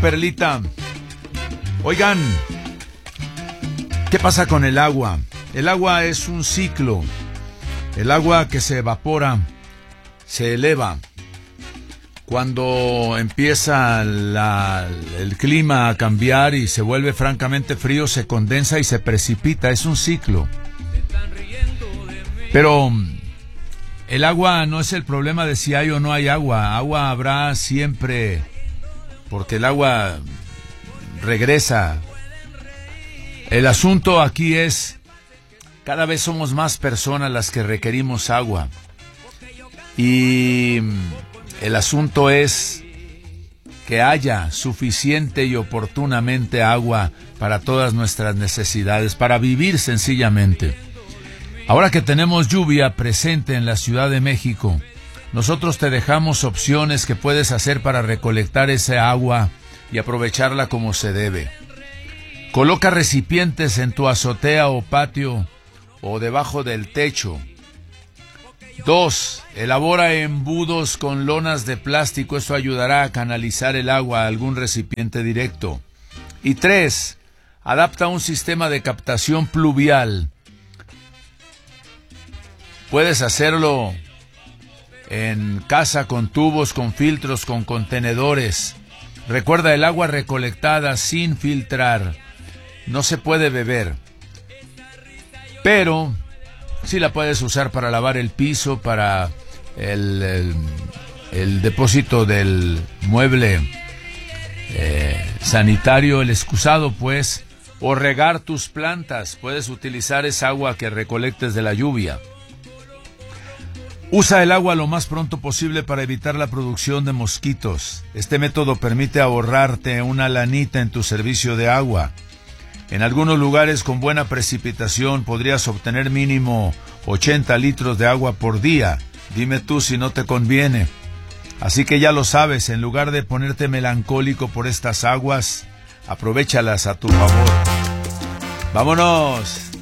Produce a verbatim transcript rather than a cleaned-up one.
Perlita. Oigan, ¿qué pasa con el agua? El agua es un ciclo. El agua que se evapora se eleva. Cuando empieza la, el clima a cambiar y se vuelve francamente frío, se condensa y se precipita. Es un ciclo. Pero el agua no es el problema de si hay o no hay agua. Agua habrá siempre, porque el agua regresa. El asunto aquí es, cada vez somos más personas las que requerimos agua. Y el asunto es que haya suficiente y oportunamente agua para todas nuestras necesidades, para vivir sencillamente. Ahora que tenemos lluvia presente en la Ciudad de México, nosotros te dejamos opciones que puedes hacer para recolectar esa agua y aprovecharla como se debe. Coloca recipientes en tu azotea o patio o debajo del techo. Dos, elabora embudos con lonas de plástico. Esto ayudará a canalizar el agua a algún recipiente directo. Y tres, adapta un sistema de captación pluvial. Puedes hacerlo en casa con tubos, con filtros, con contenedores. Recuerda, el agua recolectada sin filtrar no se puede beber, pero sí la puedes usar para lavar el piso, para el, el, el depósito del mueble eh, sanitario, el excusado pues, o regar tus plantas. Puedes utilizar esa agua que recolectes de la lluvia. Usa el agua lo más pronto posible para evitar la producción de mosquitos. Este método permite ahorrarte una lanita en tu servicio de agua. En algunos lugares con buena precipitación podrías obtener mínimo ochenta litros de agua por día. Dime tú si no te conviene. Así que ya lo sabes, en lugar de ponerte melancólico por estas aguas, aprovéchalas a tu favor. ¡Vámonos!